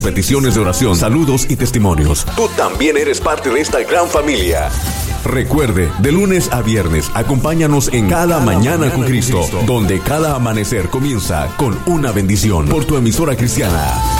peticiones de oración, saludos y testimonios. Tú también eres parte de esta gran familia. Recuerde, de lunes a viernes, acompáñanos en Cada Mañana con Cristo, donde cada amanecer comienza con una bendición por tu emisora cristiana.